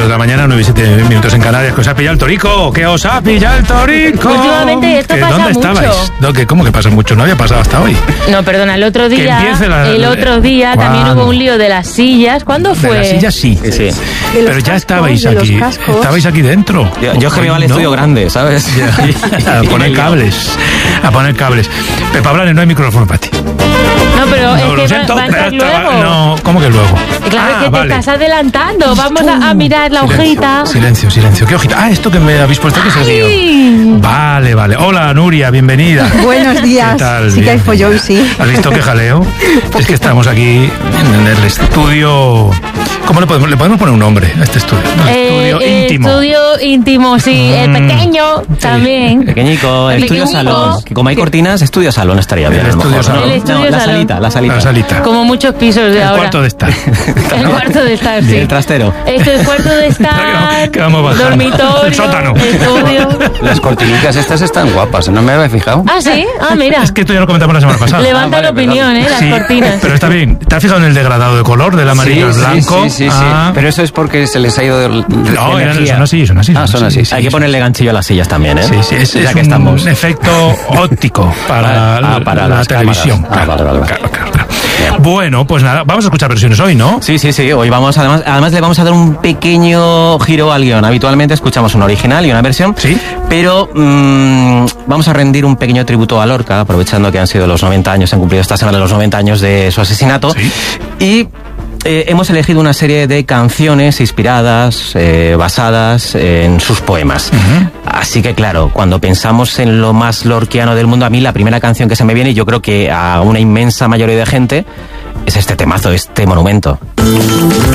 de la mañana, 9:07 en Canarias. ¿Que os ha pillado el torico? ¿Que os ha pillado el torico? Últimamente esto pasa ¿Dónde mucho. estabais? No, ¿cómo que pasa mucho? No había pasado hasta hoy. No, perdona, el otro día también hubo un lío de las sillas. ¿Cuándo fue? De las sillas sí. Sí. Pero ya estabais aquí. Estabais aquí dentro. Yo que me iba al estudio grande, ¿sabes? A poner cables. Pepa Blanes, no hay micrófono para ti. No, pero No, es que va a entrar luego. No, ¿cómo que luego? Claro, que te estás adelantando. Vamos a mirar la hojita. Silencio. ¿Qué hojita? Esto que me habéis puesto, que es el guión. Vale. Hola, Nuria, bienvenida. Buenos días. ¿Qué tal? Sí que hay follón, sí. ¿Has visto qué jaleo? Es que estamos aquí en el estudio... ¿Cómo le podemos poner un nombre a este estudio? Estudio íntimo. Estudio íntimo, sí. El pequeño también. Pequeñico, estudio salón. Que como hay cortinas, estudio salón estaría bien. El estudio salón. El estudio salón. La salita. Como muchos pisos de ahora. El cuarto de estar. El cuarto de estar, sí. El trastero. Este es cuarto de estar. Que vamos bajando. Dormitorio. El sótano. Estudio. Las cortinitas estas están guapas, no me había fijado. Ah, sí. Mira. Es que esto ya lo comentamos la semana pasada. Levanta la opinión, las cortinas. Pero está bien. ¿Te has fijado en el degradado de color del amarillo al blanco? Sí. Pero eso es porque se les ha ido de No, energía. son así. Son así. Hay que ponerle ganchillo a las sillas también, ¿eh? Sí, es ya que un estamos. efecto óptico para para la las televisión. cámaras. Vale. Claro. Bueno, pues nada, vamos a escuchar versiones hoy, ¿no? Sí. Hoy vamos, además le vamos a dar un pequeño giro al guión. Habitualmente escuchamos un original y una versión. Sí. Pero vamos a rendir un pequeño tributo a Lorca, aprovechando que han sido los 90 años, han cumplido esta semana los 90 años de su asesinato. Sí. Y hemos elegido una serie de canciones inspiradas, basadas en sus poemas. Uh-huh. Así que claro, cuando pensamos en lo más lorquiano del mundo, a mí la primera canción que se me viene, y yo creo que a una inmensa mayoría de gente, es este temazo, este monumento.